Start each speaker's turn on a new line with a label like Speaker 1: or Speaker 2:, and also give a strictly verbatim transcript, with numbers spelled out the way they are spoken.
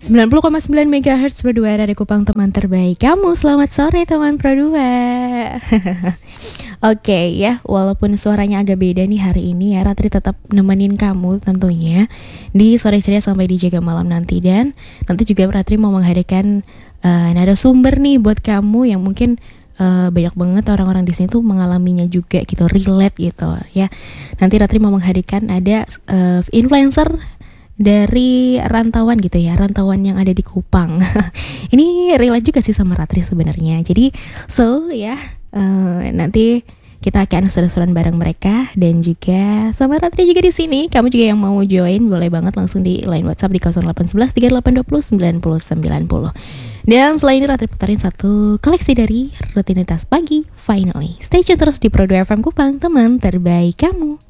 Speaker 1: sembilan puluh koma sembilan megahertz Pro dua dari Kupang, teman terbaik kamu. Selamat sore teman Pro dua. Oke okay, ya, walaupun suaranya agak beda nih hari ini ya, Ratri tetap nemenin kamu tentunya di sore ceria sampai di jaga malam nanti. Dan nanti juga Ratri mau menghadirkan uh, narasumber nih buat kamu yang mungkin uh, banyak banget orang-orang di sini tuh mengalaminya juga gitu, relate gitu ya. Nanti Ratri mau menghadirkan ada uh, influencer dari rantauan gitu ya, rantauan yang ada di Kupang. Ini relate juga sih sama Ratri sebenarnya. Jadi so ya, uh, nanti kita akan seru-seruan bareng mereka dan juga sama Ratri juga di sini. Kamu juga yang mau join boleh banget langsung di line WhatsApp di nol delapan satu satu tiga delapan dua nol sembilan nol sembilan nol. Dan selain ini Ratri putarin satu koleksi dari rutinitas pagi. Finally, stay tune terus di Pro dua F M Kupang, teman terbaik kamu.